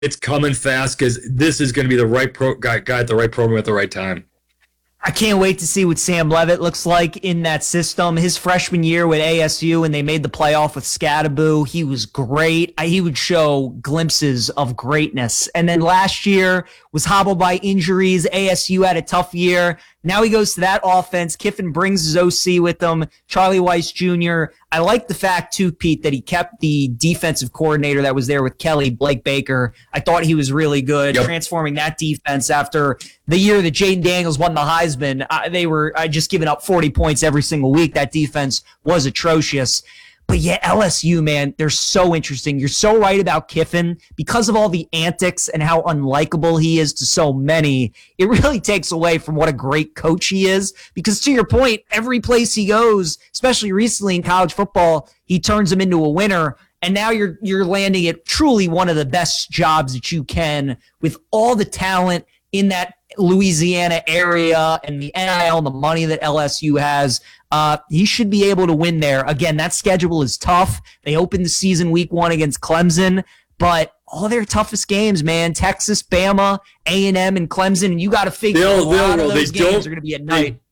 It's coming fast because this is going to be the right guy at the right program at the right time. I can't wait to see what Sam Levitt looks like in that system. His freshman year with ASU, and they made the playoff with Scadaboo, he was great. He would show glimpses of greatness. And then last year was hobbled by injuries. ASU had a tough year. Now he goes to that offense. Kiffin brings his OC with him, Charlie Weiss Jr. I like the fact, too, Pete, that he kept the defensive coordinator that was there with Kelly, Blake Baker. I thought he was really good, transforming that defense after the year that Jaden Daniels won the Heisman. They were just giving up 40 points every single week. That defense was atrocious. But yeah, LSU, man, they're so interesting. You're so right about Kiffin. Because of all the antics and how unlikable he is to so many, it really takes away from what a great coach he is. Because to your point, every place he goes, especially recently in college football, he turns them into a winner. And now you're landing at truly one of the best jobs that you can with all the talent in that Louisiana area and the NIL and the money that LSU has. He should be able to win there. Again, that schedule is tough. They opened the season week 1 against Clemson, but all their toughest games, man, Texas, Bama, A&M, and Clemson, and you got to figure a lot of those games are going to be at night.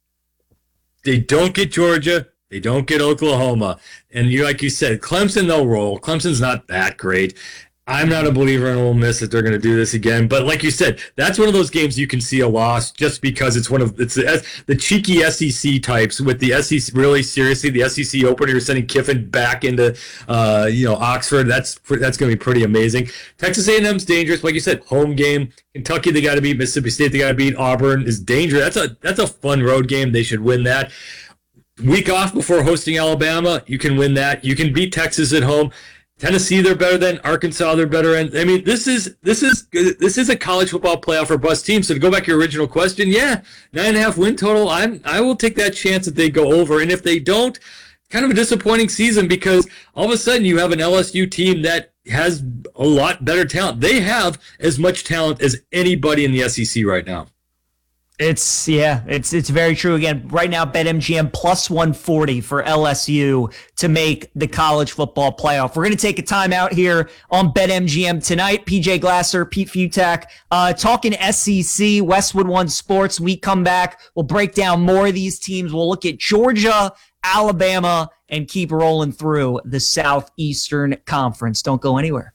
They don't get Georgia. They don't get Oklahoma. And like you said, Clemson, they'll roll. Clemson's not that great. I'm not a believer in Ole Miss that they're going to do this again. But like you said, that's one of those games you can see a loss just because it's the cheeky SEC types with the SEC really seriously. The SEC opener, you're sending Kiffin back into Oxford. That's going to be pretty amazing. Texas A&M's dangerous. Like you said, home game. Kentucky, they got to beat. Mississippi State, they got to beat. Auburn is dangerous. That's a fun road game. They should win that. Week off before hosting Alabama, you can win that. You can beat Texas at home. Tennessee, they're better than Arkansas. They're better, and I mean, this is a college football playoff or bust team. So to go back to your original question, 9.5 win total. I will take that chance that they go over, and if they don't, kind of a disappointing season because all of a sudden you have an LSU team that has a lot better talent. They have as much talent as anybody in the SEC right now. It's very true. Again, right now, BetMGM plus 140 for LSU to make the college football playoff. We're going to take a time out here on BetMGM tonight. PJ Glasser, Pete Futak, talking SEC, Westwood One Sports. We come back. We'll break down more of these teams. We'll look at Georgia, Alabama, and keep rolling through the Southeastern Conference. Don't go anywhere.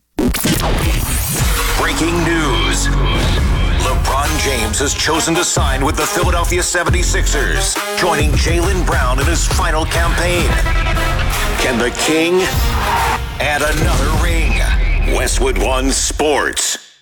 Breaking news. LeBron James has chosen to sign with the Philadelphia 76ers, joining Jaylen Brown in his final campaign. Can the King add another ring? Westwood One Sports.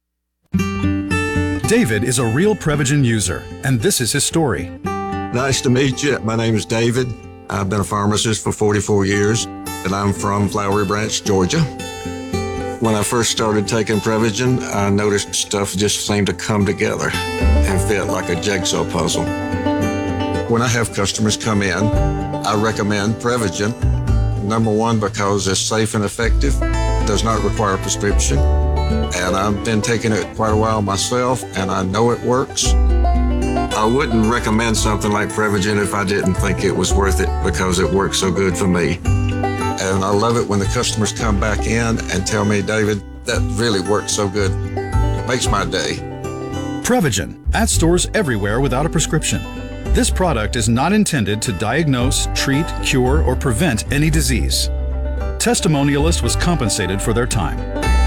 David is a real Prevagen user, and this is his story. Nice to meet you. My name is David. I've been a pharmacist for 44 years, and I'm from Flowery Branch, Georgia. When I first started taking Prevagen, I noticed stuff just seemed to come together and fit like a jigsaw puzzle. When I have customers come in, I recommend Prevagen. Number one, because it's safe and effective, does not require a prescription, and I've been taking it quite a while myself, and I know it works. I wouldn't recommend something like Prevagen if I didn't think it was worth it because it works so good for me. And I love it when the customers come back in and tell me, David, that really works so good. It makes my day. Prevagen, at stores everywhere without a prescription. This product is not intended to diagnose, treat, cure, or prevent any disease. Testimonialist was compensated for their time.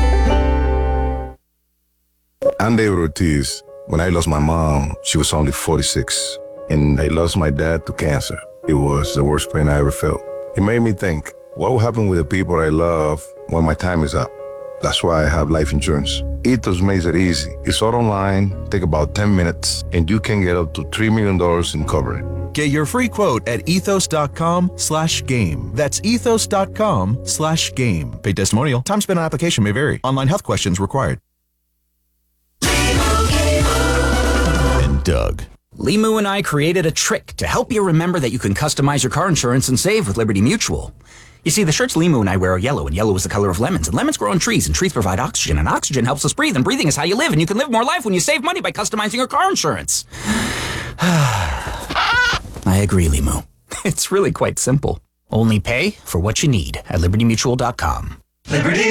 I'm David Ortiz. When I lost my mom, she was only 46, and I lost my dad to cancer. It was the worst pain I ever felt. It made me think, what will happen with the people I love when my time is up? That's why I have life insurance. Ethos makes it easy. It's all online, take about 10 minutes, and you can get up to $3 million in coverage. Get your free quote at ethos.com/game. That's ethos.com/game. Paid testimonial. Time spent on application may vary. Online health questions required. And Doug. Limu and I created a trick to help you remember that you can customize your car insurance and save with Liberty Mutual. You see, the shirts Limu and I wear are yellow, and yellow is the color of lemons, and lemons grow on trees, and trees provide oxygen, and oxygen helps us breathe, and breathing is how you live, and you can live more life when you save money by customizing your car insurance. I agree, Limu. It's really quite simple. Only pay for what you need at LibertyMutual.com. Liberty.